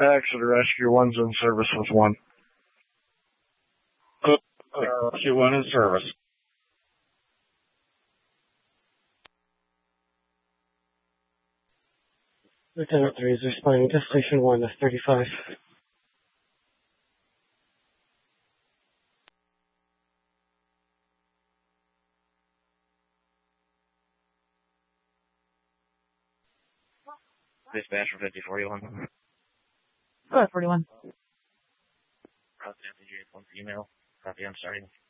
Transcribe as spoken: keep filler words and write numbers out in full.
Exeter Rescue one's in service with one. Uh, Rescue one in service. Lieutenant three is responding to Station one, F thirty-five. Dispatch for fifty forty-one. Go ahead, forty-one. Copy, one female. Copy, I'm starting.